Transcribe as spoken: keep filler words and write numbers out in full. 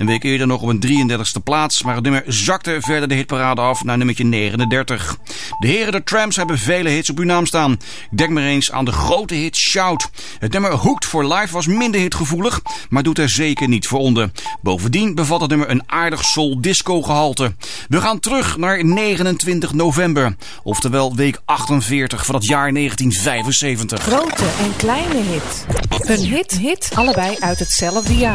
Een week eerder nog op een drieëndertigste plaats, maar het nummer zakte verder de hitparade af naar nummertje negenendertig. De heren de Tramps hebben vele hits op uw naam staan. Denk maar eens aan de grote hit Shout. Het nummer Hooked for Life was minder hitgevoelig, maar doet er zeker niet voor onder. Bovendien bevat het nummer een aardig soul disco gehalte. We gaan terug naar negenentwintig november, oftewel week achtenveertig van het jaar negentien vijfenzeventig. Grote en kleine hit. Een hit, hit, allebei uit hetzelfde jaar.